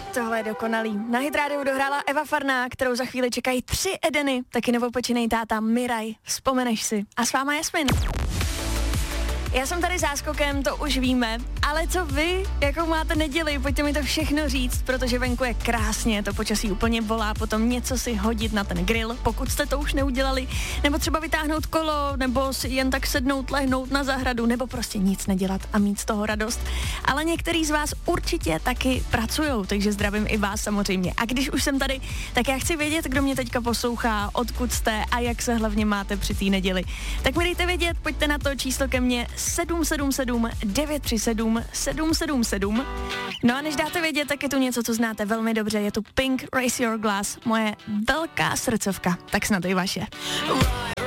Tohle je dokonalý. Na Hit Radio dohrála Eva Farná, kterou za chvíli čekají 3 Edeny, taky novopečenej táta Miraj. Vzpomeneš si. A s váma Jasmin. Já jsem tady záskokem, to už víme, ale co vy, jakou máte neděli, pojďte mi to všechno říct, protože venku je krásně, to počasí úplně volá, potom něco si hodit na ten grill, pokud jste to už neudělali, nebo třeba vytáhnout kolo, nebo si jen tak sednout, lehnout na zahradu, nebo prostě nic nedělat a mít z toho radost. Ale některý z vás určitě taky pracujou, takže zdravím i vás samozřejmě. A když už jsem tady, tak já chci vědět, kdo mě teďka poslouchá, odkud jste a jak se hlavně máte při té neděli. Tak mi dejte vědět, pojďte na to číslo ke mně 777 937 777. No a než dáte vědět, tak je tu něco, co znáte velmi dobře. Je tu Pink, Raise Your Glass, moje velká srdcovka. Tak snad i vaše.